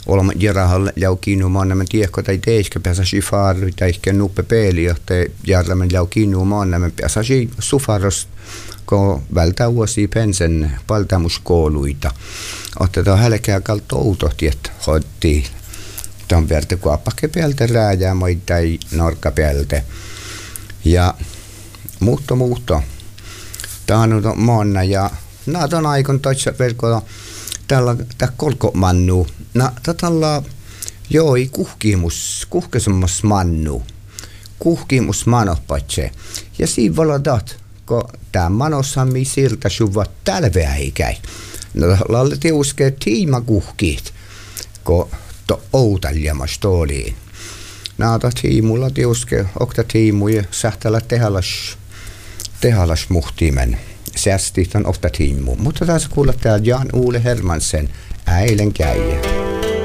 olemme järjellä jaukinumaan nämä tiekko tai teiskä pääsäsi farri tai ehkä nuppe peli, jotta järjellä jaukinumaan nämä pääsäsi sufarosta, kun vältää vuosia pensen paltamuskouluita. Otetaan hälkää kalta outohti, että hoittiin tämän verta kuoppake päältä rääjää tai norkka päältä. Ja muutto. Tämä on maana ja nämä on aikon toisa verkolla tällä kolkomannu. Tällä ei kuhkesemmas mannu. Kuhkimus manopatse. Ja siinä valadat, kun tämä manossammi siltä suvat tälveä eikä. Lalle tiuskee tiima kuhkit, kun outaljamas toliin. Naata tiimulla tiuske, okta tiimuja sähtälä tehalas muhtimen. Säästit on okta tiimu. Mutta taas kuulla täällä Jan Ole Hermansen äilen käijä.